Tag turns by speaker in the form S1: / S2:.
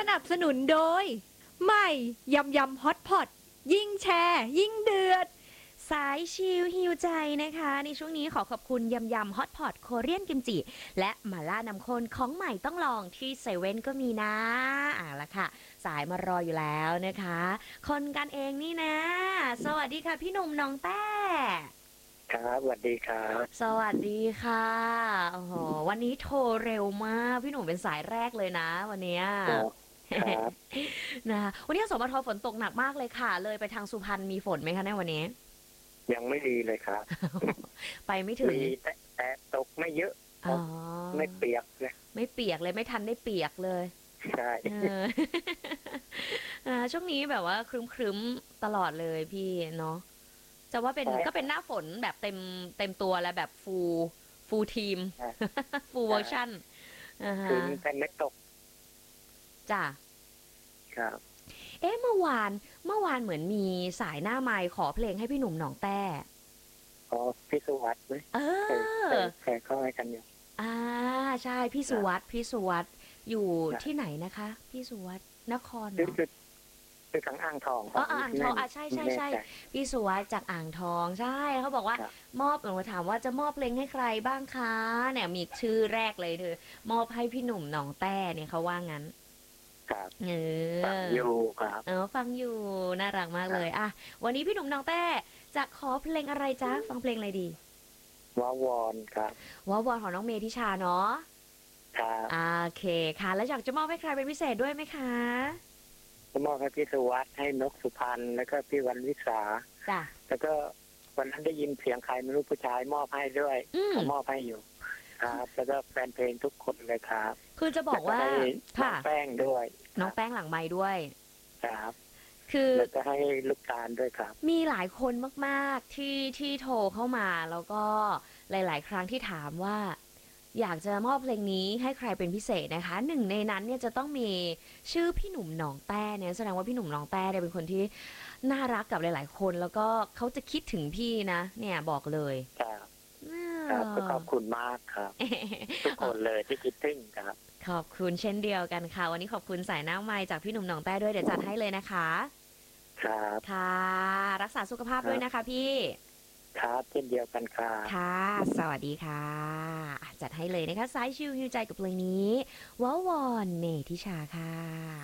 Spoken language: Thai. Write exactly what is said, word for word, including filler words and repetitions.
S1: นับสนุนโดยใหม่ยำยำฮอตพอตยิ่งแชร์ยิ่งเดือดสายชิลฮิวใจนะคะในช่วงนี้ขอขอบคุณยำยำฮอตพอตโคเรียนกิมจิและมาล่าน้ำข้นของใหม่ต้องลองที่เซเว่นก็มีนะอ่ะละค่ะสายมารออยู่แล้วนะคะคนกันเองนี่นะสวัสดีค่ะพี่หนุ่มน้องแต้
S2: ครับสวัสดีครับ
S1: สวัสดีค่ะโอ้โหวันนี้โทรเร็วมากพี่หนุ่มเป็นสายแรกเลยนะวันเนี้ย
S2: อ๋อครับ
S1: นะคะวันนี้สมทฝนตกหนักมากเลยค่ะเลยไปทางสุพรรณมีฝนไหมคะในวันนี้
S2: ยังไม่ดีเลยครับ
S1: ไปไม่ถึง
S2: มีแต่แต่ตกไม่เยอะ
S1: อ๋อ
S2: ไม่เปียกเลย
S1: ไม่เปียกเลยไม่ทันได้เปียกเลย
S2: ใช่
S1: เออ อ่าช่วงนี้แบบว่าครึ้มๆตลอดเลยพี่เนาะจะว่าเป็น
S2: ใช่
S1: ก็เป็นหน้าฝนแบบเต็มเต็มตัวแล้วแบบฟูฟูทีม
S2: ใช่
S1: ฟูเวอร์ชันอ่าฮะ
S2: คือแต่ไม่ตก
S1: จ้ะ
S2: ครับ
S1: เอ๊ะเมื่อวานเมื่อวานเหมือนมีสายหน้าไมค์ขอเพลงให้พี่หนุ่มหนองแต้
S2: อ๋อพิศวัตไหม
S1: เอ
S2: เคยเค
S1: อ
S2: ยเคยเข้าให้กันอยู่
S1: อ่าใช่พี่สุวัสด์พี่สุวัสด์อยู่ที่ไหนนะคะพี่สุวัสด์นครเหร
S2: คือ
S1: อ
S2: คือคือทางอ่างทอง
S1: อ๋ออ่างทองอ่ะใช่ใช่
S2: ไม่แน่
S1: ใช่
S2: ใจ
S1: พี่สุวัสด์จากอ่างทองใช่เขาบอกว่า
S2: ครับ
S1: มอบหนูถามว่าจะมอบเพลงให้ใครบ้างคะเนี่ยมีชื่อแรกเลยเธอมอบให้พี่หนุ่มหนองแต้เนี่ยเขาว่างั้น
S2: ครับ
S1: เอ
S2: ฟัง
S1: อ
S2: อยู่ครับ
S1: เออฟังอยู่น่ารักมาก
S2: ครับ
S1: เลยอ่ะวันนี้พี่หนุ่มหนองแต้จะขอเพลงอะไรจ๊ะฟังเพลงอะไรดี
S2: วาวอนครับ
S1: วอวอนของน้องเมธิชาเนาะ
S2: ครับ
S1: อ่าโอเคค่ะแล้วอยากจะมอบให้ใครเป็นพิเศษด้วยไหมคะ
S2: ก็มอบให้พี่สุวัสด์ให้นกสุพรรณแล้วก็พี่วันวิสา
S1: จ้ะ
S2: แล้วก็วันนั้นได้ยินเสียงใครไม่รู้ผู้ชายมอบให้ด้วย
S1: อืม
S2: เขามอบให้อยู่ครับแล้วก็แฟนเพลงทุกคนเลยครับ
S1: คือจะบอกว่า
S2: แล้วก็ให้น้อ
S1: ค่ะ
S2: งแป้งด้วย
S1: น้องแป้งหลังไม้ด้วย
S2: ครับ
S1: คือ
S2: แล้วก็ให้ลูกตาลด้วยครับ
S1: มีหลายคนมากๆที่ที่โทรเข้ามาแล้วก็หลายๆครั้งที่ถามว่าอยากจะมอบเพลงนี้ให้ใครเป็นพิเศษนะคะหนึ่งในนั้นเนี่ยจะต้องมีชื่อพี่หนุ่มหนองแต้เนี่ยแสดงว่าพี่หนุ่มหนองแต้เนี่ยเป็นคนที่น่ารักกับหลายๆคนแล้วก็เขาจะคิดถึงพี่นะเนี่ยบอกเลย
S2: ครับ
S1: เอ
S2: ครับก็ข
S1: อ
S2: อบคุณมากครับทุกคนเลยที่คิดถึงครับ
S1: ขอบคุณเช่นเดียวกันค่ะวันนี้ขอบคุณสายหน้าไม้จากพี่หนุ่มหนองแต้ด้วยเดี๋ยวจัดให้เลยนะคะ
S2: ครับ
S1: ค่ะรักษาสุขภาพ
S2: ครับ
S1: ด้วยนะคะพี่
S2: ครับเช่นเดียวกันครับ
S1: ค่ะสวัสดีค่ะจัดให้เลยนะคะสายชิวฮิวใจกับเพลงนี้ว้าวอนเนธิชาค่ะ